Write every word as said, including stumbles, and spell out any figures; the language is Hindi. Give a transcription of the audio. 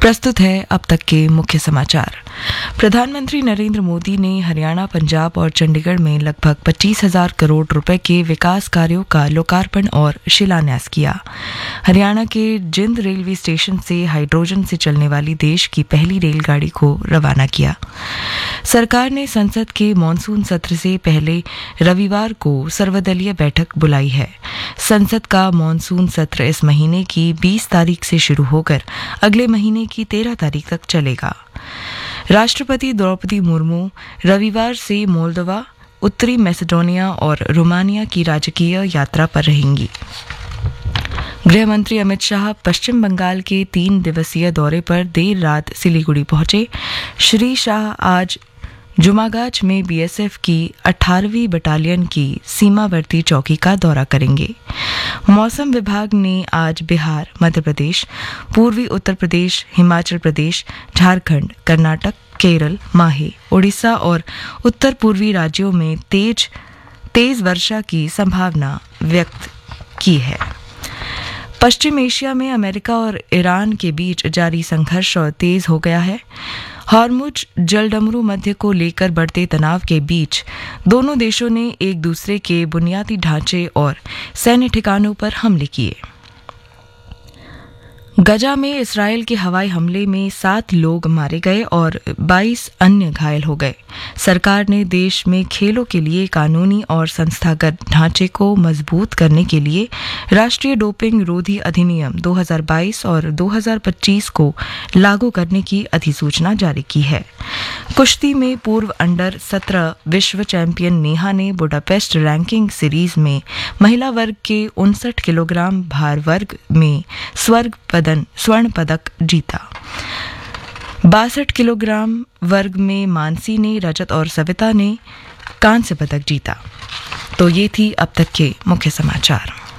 प्रस्तुत है अब तक के मुख्य समाचार। प्रधानमंत्री नरेंद्र मोदी ने हरियाणा, पंजाब और चंडीगढ़ में लगभग पच्चीस हजार करोड़ रुपए के विकास कार्यों का लोकार्पण और शिलान्यास किया। हरियाणा के जिंद रेलवे स्टेशन से हाइड्रोजन से चलने वाली देश की पहली रेलगाड़ी को रवाना किया। सरकार ने संसद के मॉनसून सत्र से पहले रविवार को सर्वदलीय बैठक बुलाई है। संसद का मॉनसून सत्र इस महीने की बीस तारीख से शुरू होकर अगले महीने की तेरह तारीख तक चलेगा। राष्ट्रपति द्रौपदी मुर्मू रविवार से मोल्दोवा, उत्तरी मैसेडोनिया और रोमानिया की राजकीय यात्रा पर रहेंगी। गृह मंत्री अमित शाह पश्चिम बंगाल के तीन दिवसीय दौरे पर देर रात सिलीगुड़ी पहुंचे। श्री शाह आज जुमागाच में बीएसएफ की अठारहवीं बटालियन की सीमावर्ती चौकी का दौरा करेंगे। मौसम विभाग ने आज बिहार, मध्य प्रदेश, पूर्वी उत्तर प्रदेश, हिमाचल प्रदेश, झारखंड, कर्नाटक, केरल, माहे, ओडिशा और उत्तर पूर्वी राज्यों में तेज तेज वर्षा की संभावना व्यक्त की है। पश्चिम एशिया में अमेरिका और ईरान के बीच जारी संघर्ष और तेज हो गया है। हॉर्मुज जलडमरू मध्य को लेकर बढ़ते तनाव के बीच दोनों देशों ने एक दूसरे के बुनियादी ढांचे और सैन्य ठिकानों पर हमले किए। गजा में इसराइल के हवाई हमले में सात लोग मारे गए और बाईस अन्य घायल हो गए। सरकार ने देश में खेलों के लिए कानूनी और संस्थागत ढांचे को मजबूत करने के लिए राष्ट्रीय डोपिंग रोधी अधिनियम दो हज़ार बाईस और दो हज़ार पच्चीस को लागू करने की अधिसूचना जारी की है। कुश्ती में पूर्व अंडर सत्रह विश्व चैंपियन नेहा ने बुडापेस्ट रैंकिंग सीरीज में महिला वर्ग के उनसठ किलोग्राम भार वर्ग में स्वर्ग पदन स्वर्ण पदक जीता। बासठ किलोग्राम वर्ग में मानसी ने रजत और सविता ने कांस्य पदक जीता। तो ये थी अब तक के मुख्य समाचार।